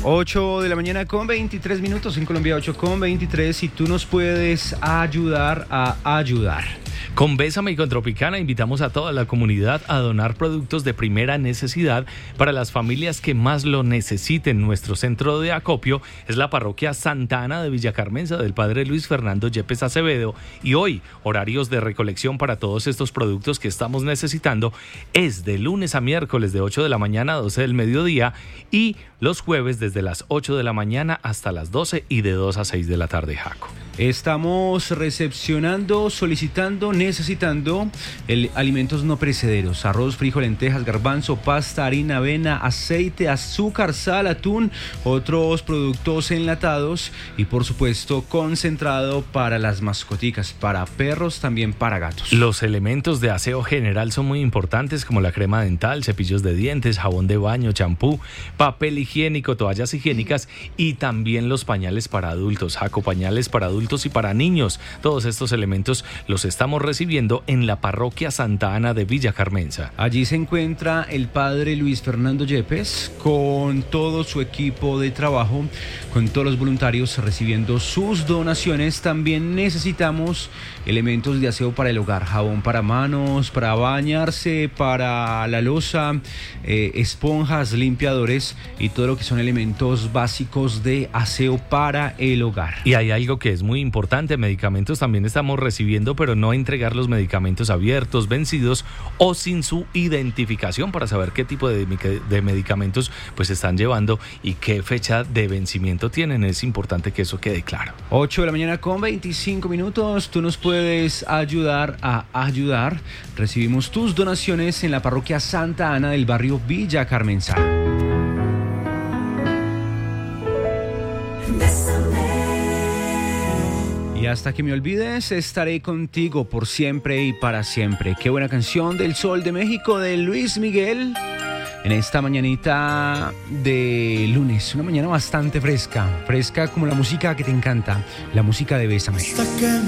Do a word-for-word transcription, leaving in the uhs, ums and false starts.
ocho de la mañana con veintitrés minutos en Colombia, ocho con veintitrés, y tú nos puedes ayudar a ayudar. Con Bésame y con Tropicana invitamos a toda la comunidad a donar productos de primera necesidad para las familias que más lo necesiten. Nuestro centro de acopio es la parroquia Santa Ana de Villa Carmenza del padre Luis Fernando Yepes Acevedo, y hoy horarios de recolección para todos estos productos que estamos necesitando es de lunes a miércoles de ocho de la mañana a doce del mediodía y los jueves desde las ocho de la mañana hasta las doce y de dos a seis de la tarde, Jaco. Estamos recepcionando, solicitando, necesitando el, alimentos no perecederos: arroz, frijol, lentejas, garbanzo, pasta, harina, avena, aceite, azúcar, sal, atún, otros productos enlatados y por supuesto concentrado para las mascoticas, para perros, también para gatos. Los elementos de aseo general son muy importantes, como la crema dental, cepillos de dientes, jabón de baño, champú, papel higiénico, toallas higiénicas y también los pañales para adultos, Jaco, pañales para adultos y para niños. Todos estos elementos los estamos recibiendo en la parroquia Santa Ana de Villa Carmenza. Allí se encuentra el padre Luis Fernando Yepes con todo su equipo de trabajo, con todos los voluntarios recibiendo sus donaciones. También necesitamos elementos de aseo para el hogar: jabón para manos, para bañarse, para la loza, eh, esponjas, limpiadores y todo lo que son elementos básicos de aseo para el hogar. Y hay algo que es muy importante: medicamentos también estamos recibiendo, pero no entregar los medicamentos abiertos, vencidos o sin su identificación, para saber qué tipo de, de medicamentos pues están llevando y qué fecha de vencimiento tienen. Es importante que eso quede claro. ocho de la mañana con veinticinco minutos. Tú nos puedes ayudar a ayudar. Recibimos tus donaciones en la parroquia Santa Ana del barrio Villa Carmenza. Y hasta que me olvides, estaré contigo por siempre y para siempre. Qué buena canción del Sol de México de Luis Miguel en esta mañanita de lunes. Una mañana bastante fresca, fresca como la música que te encanta, la música de Bésame.